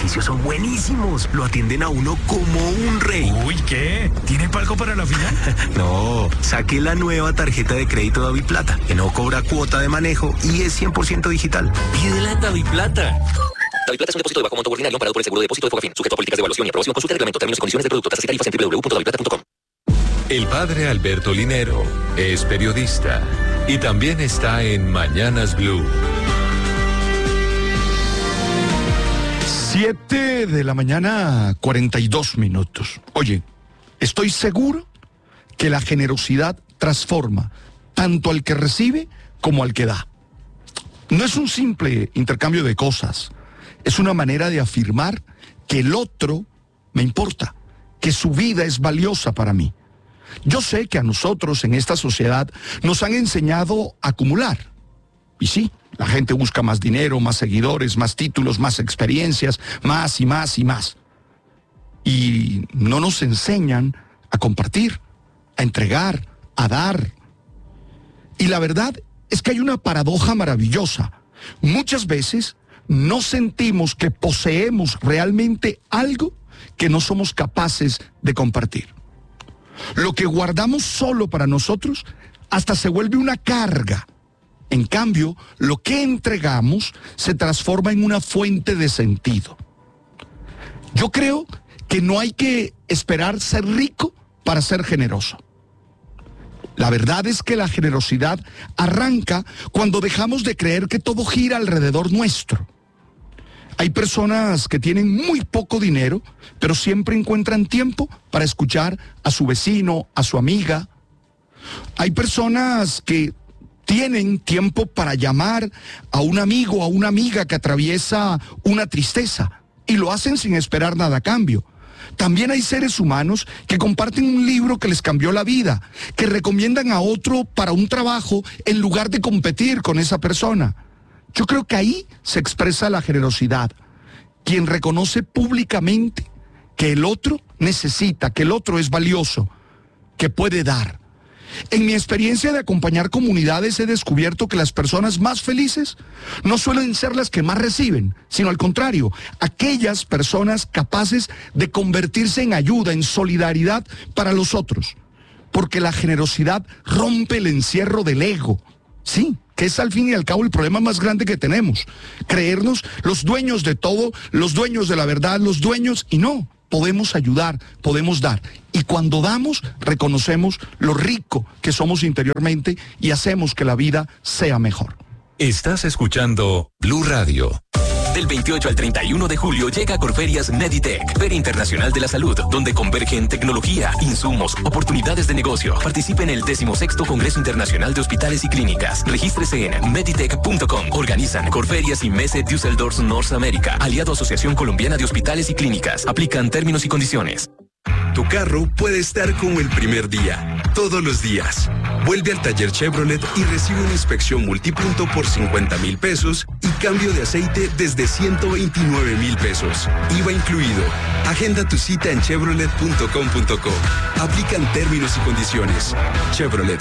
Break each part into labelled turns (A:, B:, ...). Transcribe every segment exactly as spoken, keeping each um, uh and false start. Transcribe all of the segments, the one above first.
A: servicios son buenísimos. Lo atienden a uno como un rey.
B: Uy, ¿qué? ¿Tiene palco para la final?
A: No, saqué la nueva tarjeta de crédito DaviPlata, que no cobra cuota de manejo y es cien por ciento digital.
C: Pídela en DaviPlata. DaviPlata es un depósito de bajo monto ordinario amparado por el seguro de depósito de Fogafín, sujeto a políticas de evaluación y aprobación. Consulta el reglamento, términos y condiciones del producto, tasas y tarifas en doble u doble u doble u punto daviplata punto com.
D: El padre Alberto Linero es periodista y también está en Mañanas Blue.
E: Siete de la mañana, cuarenta y dos minutos. Oye, estoy seguro que la generosidad transforma tanto al que recibe como al que da. No es un simple intercambio de cosas, es una manera de afirmar que el otro me importa, que su vida es valiosa para mí. Yo sé que a nosotros en esta sociedad nos han enseñado a acumular. Y sí, la gente busca más dinero, más seguidores, más títulos, más experiencias, más y más y más. Y no nos enseñan a compartir, a entregar, a dar. Y la verdad es que hay una paradoja maravillosa. Muchas veces no sentimos que poseemos realmente algo que no somos capaces de compartir. Lo que guardamos solo para nosotros hasta se vuelve una carga. En cambio, lo que entregamos se transforma en una fuente de sentido. Yo creo que no hay que esperar ser rico para ser generoso. La verdad es que la generosidad arranca cuando dejamos de creer que todo gira alrededor nuestro. Hay personas que tienen muy poco dinero, pero siempre encuentran tiempo para escuchar a su vecino, a su amiga. Hay personas que tienen tiempo para llamar a un amigo o a una amiga que atraviesa una tristeza y lo hacen sin esperar nada a cambio. También hay seres humanos que comparten un libro que les cambió la vida, que recomiendan a otro para un trabajo en lugar de competir con esa persona. Yo creo que ahí se expresa la generosidad. Quien reconoce públicamente que el otro necesita, que el otro es valioso, que puede dar. En mi experiencia de acompañar comunidades he descubierto que las personas más felices no suelen ser las que más reciben, sino al contrario, aquellas personas capaces de convertirse en ayuda, en solidaridad para los otros. Porque la generosidad rompe el encierro del ego. Sí, que es al fin y al cabo el problema más grande que tenemos. Creernos los dueños de todo, los dueños de la verdad, los dueños, y no, podemos ayudar, podemos dar. Y cuando damos, reconocemos lo rico que somos interiormente y hacemos que la vida sea mejor.
D: Estás escuchando Blue Radio.
C: Del veintiocho al treinta y uno de julio llega a Corferias Meditech, Feria Internacional de la Salud, donde convergen tecnología, insumos, oportunidades de negocio. Participe en el decimosexto Congreso Internacional de Hospitales y Clínicas. Regístrese en meditech punto com. Organizan Corferias y Messe Düsseldorf North America, aliado a Asociación Colombiana de Hospitales y Clínicas. Aplican términos y condiciones.
F: Tu carro puede estar como el primer día, todos los días. Vuelve al taller Chevrolet y recibe una inspección multipunto por cincuenta mil pesos y cambio de aceite desde ciento veintinueve mil pesos. I V A incluido. Agenda tu cita en chevrolet punto com punto co. Aplican términos y condiciones. Chevrolet.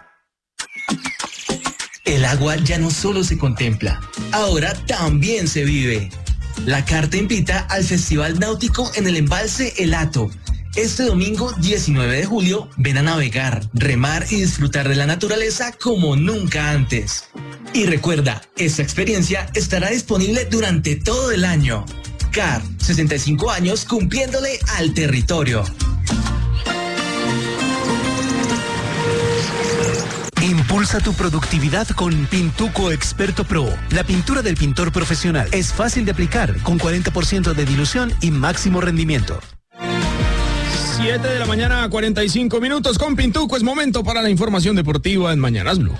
G: El agua ya no solo se contempla, ahora también se vive. La carta invita al Festival Náutico en el embalse El Hato. Este domingo diecinueve de julio, ven a navegar, remar y disfrutar de la naturaleza como nunca antes. Y recuerda, esta experiencia estará disponible durante todo el año. C A R, sesenta y cinco años cumpliéndole al territorio.
H: Impulsa tu productividad con Pintuco Experto Pro. La pintura del pintor profesional es fácil de aplicar, con cuarenta por ciento de dilución y máximo rendimiento.
B: siete de la mañana, cuarenta y cinco minutos con Pintuco. Es momento para la información deportiva en Mañanas Blue.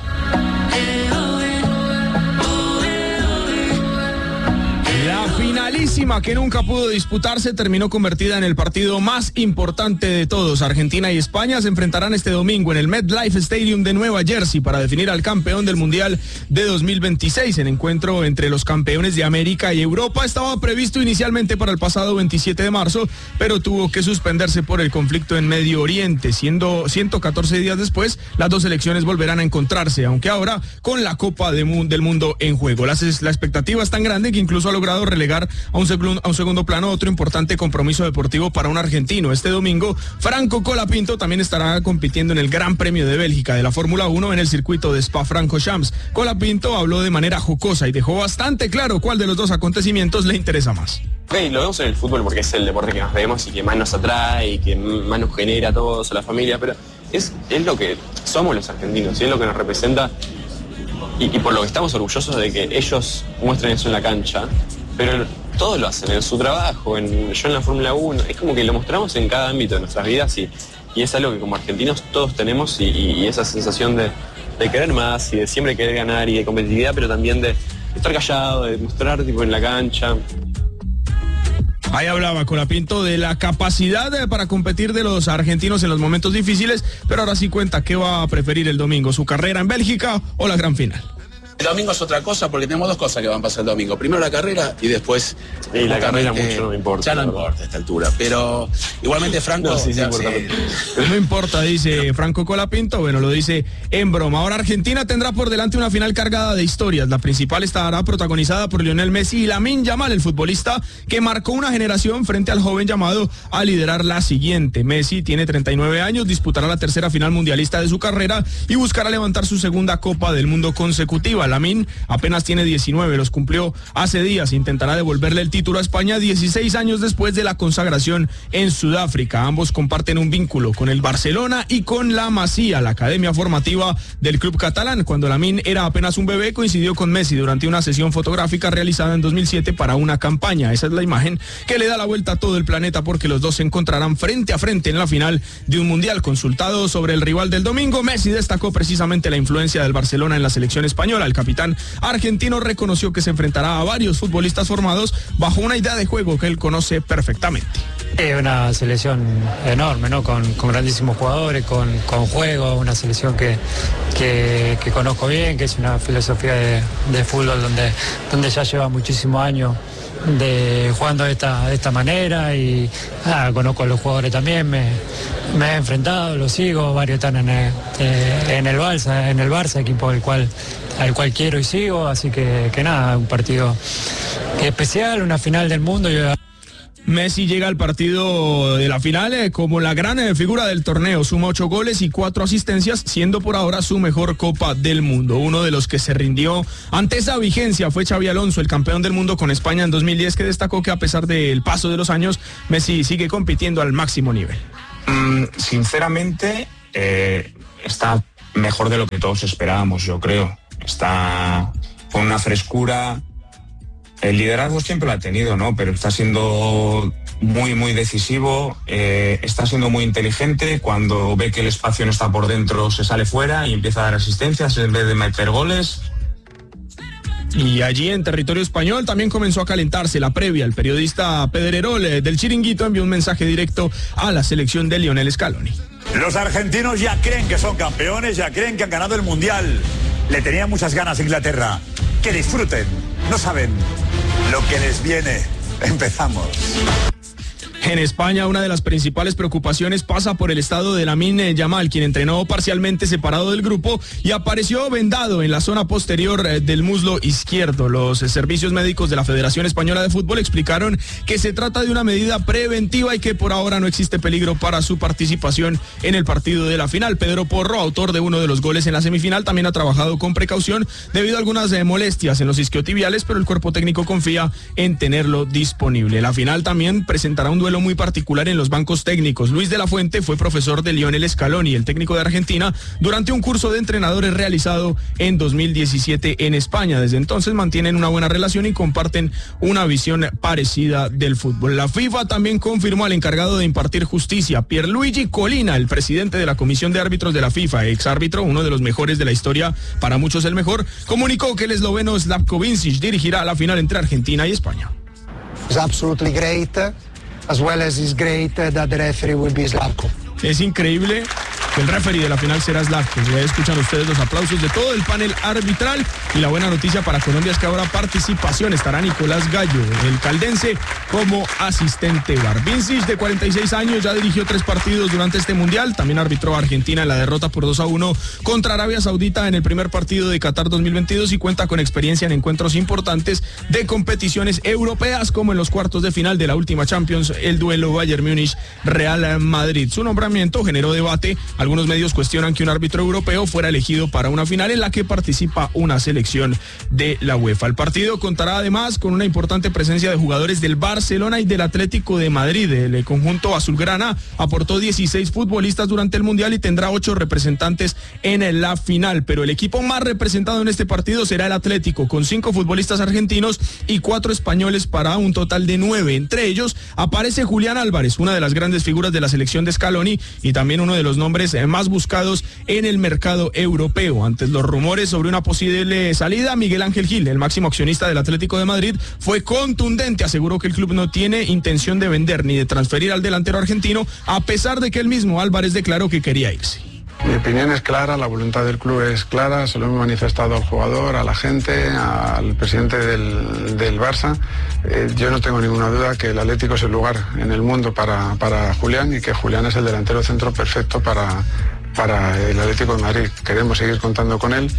B: La finalísima que nunca pudo disputarse terminó convertida en el partido más importante de todos. Argentina y España se enfrentarán este domingo en el MetLife Stadium de Nueva Jersey para definir al campeón del Mundial de dos mil veintiséis. El encuentro entre los campeones de América y Europa estaba previsto inicialmente para el pasado veintisiete de marzo, pero tuvo que suspenderse por el conflicto en Medio Oriente. Siendo ciento catorce días después, las dos selecciones volverán a encontrarse, aunque ahora con la Copa de Mu- del Mundo en juego. La, la expectativa es tan grande que incluso ha logrado relegar a un, segundo, a un segundo plano otro importante compromiso deportivo para un argentino. Este domingo, Franco Colapinto también estará compitiendo en el Gran Premio de Bélgica de la Fórmula uno en el circuito de Spa-Francorchamps. Colapinto habló de manera jocosa y dejó bastante claro cuál de los dos acontecimientos le interesa más.
I: Ok, lo vemos en el fútbol porque es el deporte que más vemos y que más nos atrae y que más nos genera a todos, a la familia, pero es, es lo que somos los argentinos y es lo que nos representa y, y por lo que estamos orgullosos de que ellos muestren eso en la cancha, pero todos lo hacen en su trabajo, en, yo en la Fórmula uno, es como que lo mostramos en cada ámbito de nuestras vidas y, y es algo que como argentinos todos tenemos y, y, y esa sensación de, de querer más y de siempre querer ganar y de competitividad, pero también de estar callado, de mostrar tipo en la cancha.
B: Ahí hablaba Colapinto de la capacidad para competir de los argentinos en los momentos difíciles, pero ahora sí cuenta qué va a preferir el domingo, su carrera en Bélgica o la gran final.
J: El domingo es otra cosa porque tenemos dos cosas que van a pasar el domingo. Primero la carrera y después...
I: Y la carrera mucho no me importa.
J: Ya no importa a esta altura, pero igualmente Franco...
I: No, sí, sí,
J: ya,
I: importa.
J: Sí.
B: No importa, dice Franco Colapinto, bueno, lo dice en broma. Ahora Argentina tendrá por delante una final cargada de historias. La principal estará protagonizada por Lionel Messi y Lamine Yamal, el futbolista que marcó una generación frente al joven llamado a liderar la siguiente. Messi tiene treinta y nueve años, disputará la tercera final mundialista de su carrera y buscará levantar su segunda Copa del Mundo consecutiva. Lamine apenas tiene diecinueve, los cumplió hace días, intentará devolverle el título a España dieciséis años después de la consagración en Sudáfrica. Ambos comparten un vínculo con el Barcelona y con la Masía, la academia formativa del club catalán. Cuando Lamine era apenas un bebé, coincidió con Messi durante una sesión fotográfica realizada en dos mil siete para una campaña. Esa es la imagen que le da la vuelta a todo el planeta porque los dos se encontrarán frente a frente en la final de un mundial. Consultado sobre el rival del domingo, Messi destacó precisamente la influencia del Barcelona en la selección española. El capitán argentino reconoció que se enfrentará a varios futbolistas formados bajo una idea de juego que él conoce perfectamente.
K: Es una selección enorme, ¿no? Con, con grandísimos jugadores, con, con juego, una selección que, que, que conozco bien, que es una filosofía de, de fútbol donde, donde ya lleva muchísimos años de jugando de esta, de esta manera y ah, conozco a los jugadores también, me, me he enfrentado, los sigo, varios están en el, eh, en el Barça, en el Barça, equipo al cual, al cual quiero y sigo, así que, que nada, un partido especial, una final del mundo. Yo...
B: Messi llega al partido de la final eh, como la gran eh, figura del torneo, suma ocho goles y cuatro asistencias, siendo por ahora su mejor Copa del Mundo. Uno de los que se rindió ante esa vigencia fue Xabi Alonso, el campeón del mundo con España en dos mil diez, que destacó que a pesar del paso de los años, Messi sigue compitiendo al máximo nivel.
L: Mm, sinceramente, eh, está mejor de lo que todos esperábamos, yo creo. Está con una frescura. El liderazgo siempre lo ha tenido, ¿no? Pero está siendo muy, muy decisivo, eh, está siendo muy inteligente. Cuando ve que el espacio no está por dentro, se sale fuera y empieza a dar asistencias en vez de meter goles.
B: Y allí en territorio español también comenzó a calentarse la previa. El periodista Pedrerol eh, del Chiringuito envió un mensaje directo a la selección de Lionel Scaloni.
M: Los argentinos ya creen que son campeones, ya creen que han ganado el Mundial. Le tenían muchas ganas a Inglaterra. Que disfruten. No saben lo que les viene. Empezamos.
B: En España, una de las principales preocupaciones pasa por el estado de Lamine Yamal, quien entrenó parcialmente separado del grupo y apareció vendado en la zona posterior del muslo izquierdo. Los servicios médicos de la Federación Española de Fútbol explicaron que se trata de una medida preventiva y que por ahora no existe peligro para su participación en el partido de la final. Pedro Porro, autor de uno de los goles en la semifinal, también ha trabajado con precaución debido a algunas molestias en los isquiotibiales, pero el cuerpo técnico confía en tenerlo disponible. La final también presentará un duelo muy particular en los bancos técnicos. Luis de la Fuente fue profesor de Lionel Scaloni, el técnico de Argentina, durante un curso de entrenadores realizado en dos mil diecisiete en España. Desde entonces mantienen una buena relación y comparten una visión parecida del fútbol. La FIFA también confirmó al encargado de impartir justicia, Pierluigi Collina, el presidente de la Comisión de Árbitros de la FIFA, ex árbitro, uno de los mejores de la historia, para muchos el mejor, comunicó que el esloveno Slavko Vincic dirigirá la final entre Argentina y España.
N: It's absolutely great. As well as it's great that the referee will be Slavko.
B: Es increíble que el referee de la final será Slavko. Ya escuchan ustedes los aplausos de todo el panel arbitral, y la buena noticia para Colombia es que ahora participación estará Nicolás Gallo, el caldense, como asistente V A R. Vincic, de cuarenta y seis años, ya dirigió tres partidos durante este mundial, también arbitró a Argentina en la derrota por dos a uno contra Arabia Saudita en el primer partido de Qatar dos mil veintidós y cuenta con experiencia en encuentros importantes de competiciones europeas, como en los cuartos de final de la última Champions, el duelo Bayern Múnich-Real Madrid. Su nombramiento generó debate. Algunos medios cuestionan que un árbitro europeo fuera elegido para una final en la que participa una selección de la UEFA. El partido contará además con una importante presencia de jugadores del Barcelona y del Atlético de Madrid. El conjunto azulgrana aportó dieciséis futbolistas durante el mundial y tendrá ocho representantes en la final, pero el equipo más representado en este partido será el Atlético, con cinco futbolistas argentinos y cuatro españoles para un total de nueve. Entre ellos aparece Julián Álvarez, una de las grandes figuras de la selección de Scaloni y también uno de los nombres más buscados en el mercado europeo. Ante los rumores sobre una posible salida, Miguel Ángel Gil, el máximo accionista del Atlético de Madrid, fue contundente. Aseguró que el club no tiene intención de vender ni de transferir al delantero argentino, a pesar de que el mismo Álvarez declaró que quería irse.
N: Mi opinión es clara, la voluntad del club es clara, se lo hemos manifestado al jugador, a la gente, al presidente del, del Barça. Eh, yo no tengo ninguna duda que el Atlético es el lugar en el mundo para, para Julián, y que Julián es el delantero centro perfecto para, para el Atlético de Madrid. Queremos seguir contando con él.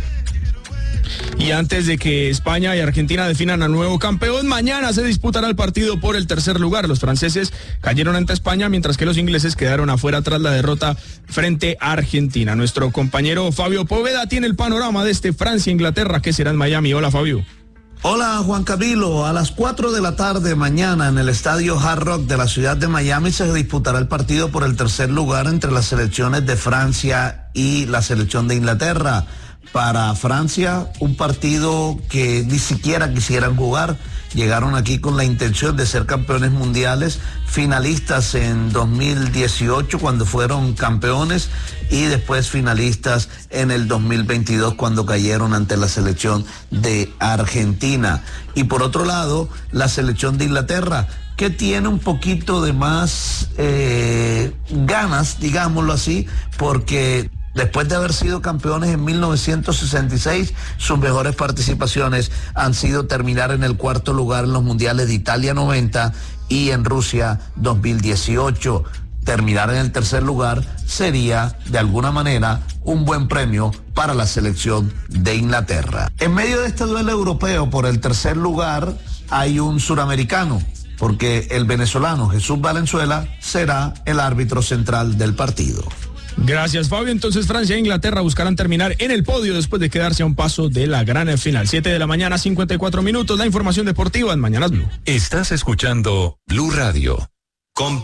B: Y antes de que España y Argentina definan a nuevo campeón, mañana se disputará el partido por el tercer lugar. Los franceses cayeron ante España, mientras que los ingleses quedaron afuera tras la derrota frente a Argentina. Nuestro compañero Fabio Poveda tiene el panorama de este Francia-Inglaterra, que será en Miami. Hola, Fabio.
O: Hola, Juan Camilo. A las cuatro de la tarde mañana en el estadio Hard Rock de la ciudad de Miami se disputará el partido por el tercer lugar entre las selecciones de Francia y la selección de Inglaterra. Para Francia, un partido que ni siquiera quisieran jugar. Llegaron aquí con la intención de ser campeones mundiales, finalistas en dos mil dieciocho cuando fueron campeones y después finalistas en el dos mil veintidós cuando cayeron ante la selección de Argentina. Y por otro lado, la selección de Inglaterra, que tiene un poquito de más eh, ganas, digámoslo así, porque después de haber sido campeones en mil novecientos sesenta y seis, sus mejores participaciones han sido terminar en el cuarto lugar en los mundiales de Italia noventa y en Rusia dos mil dieciocho. Terminar en el tercer lugar sería, de alguna manera, un buen premio para la selección de Inglaterra. En medio de este duelo europeo por el tercer lugar, hay un suramericano, porque el venezolano Jesús Valenzuela será el árbitro central del partido.
B: Gracias, Fabio. Entonces Francia e Inglaterra buscarán terminar en el podio después de quedarse a un paso de la gran final. siete de la mañana, cincuenta y cuatro minutos. La información deportiva en Mañanas Blue.
D: Estás escuchando Blue Radio. Con